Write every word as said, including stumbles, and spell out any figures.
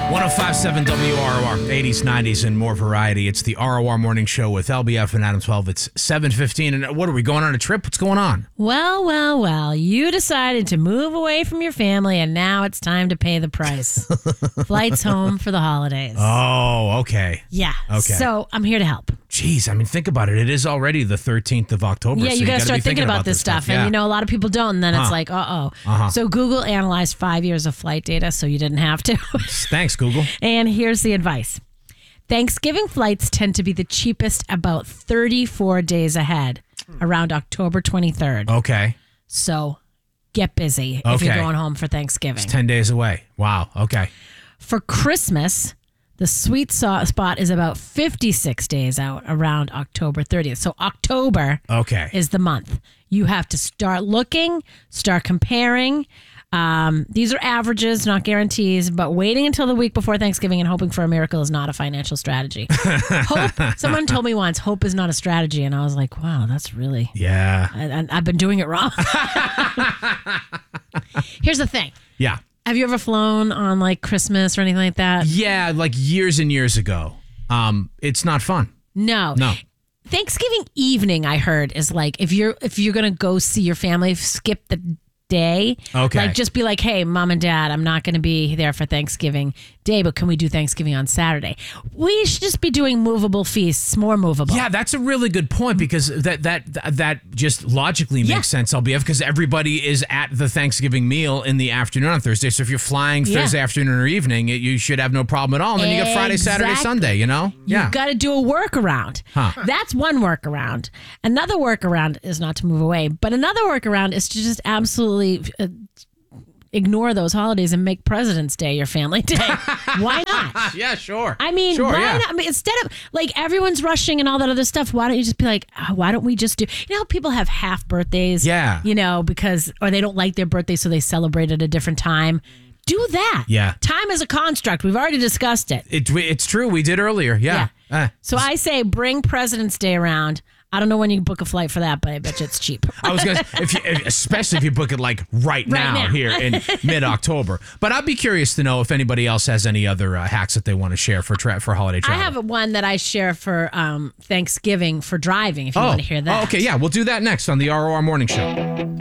one oh five point seven W R O R, eighties, nineties, and more variety. It's the R O R Morning Show with L B F and Adam twelve. It's seven fifteen. And what are we, going on a trip? What's going on? Well, well, well. You decided to move away from your family, and now it's time to pay the price. Flights home for the holidays. Oh, okay. Yeah. Okay. So I'm here to help. Jeez, I mean, think about it. It is already the thirteenth of October. Yeah, so you got to gotta start be thinking about, this stuff. stuff. Yeah. And, you know, a lot of people don't. And then Huh. it's like, uh-oh. Uh-huh. So Google analyzed five years of flight data, so you didn't have to. Thanks, Google. And here's the advice. Thanksgiving flights tend to be the cheapest about thirty-four days ahead, around October twenty-third. Okay. So get busy if you're Okay. going home for Thanksgiving. It's ten days away. Wow. Okay. For Christmas, the sweet so- spot is about fifty-six days out, around October thirtieth. So October Okay. is the month. You have to start looking, start comparing. Um, these are averages, not guarantees, but waiting until the week before Thanksgiving and hoping for a miracle is not a financial strategy. Hope. Someone told me once, hope is not a strategy. And I was like, wow, that's really, Yeah. I, I've been doing it wrong. Here's the thing. Yeah. Have you ever flown on like Christmas or anything like that? Yeah, like years and years ago. Um, it's not fun. No. No. Thanksgiving evening, I heard, is like if you're if you're gonna go see your family, skip the day. Okay. Like just be like, hey, mom and dad, I'm not gonna be there for Thanksgiving Day, but can we do Thanksgiving on Saturday? We should just be doing movable feasts, more movable. Yeah, that's a really good point because that that that just logically makes Yeah. sense, L B F, because everybody is at the Thanksgiving meal in the afternoon on Thursday. So if you're flying Yeah. Thursday afternoon or evening, it, you should have no problem at all. And then you got Friday, Saturday, Exactly. Sunday, you know? Yeah. You've got to do a workaround. Huh. That's one workaround. Another workaround is not to move away, but another workaround is to just absolutely uh, ignore those holidays and make President's Day your family day. Why not? Yeah, sure. I mean, sure, why yeah. not? I mean, instead of like everyone's rushing and all that other stuff, why don't you just be like, oh, why don't we just do? You know, how people have half birthdays. Yeah. You know, because or they don't like their birthday, so they celebrate at a different time. Do that. Yeah. Time is a construct. We've already discussed it. It, it's true. We did earlier. Yeah. Uh, So I say bring President's Day around. I don't know when you book a flight for that, but I bet you it's cheap. I was gonna, if you, especially if you book it like right, now, now. here in mid-October. But I'd be curious to know if anybody else has any other uh, hacks that they want to share for tra- for holiday I travel. have one that I share for um, Thanksgiving for driving, if you oh, want to hear that. Oh, okay, yeah, we'll do that next on the R O R Morning Show.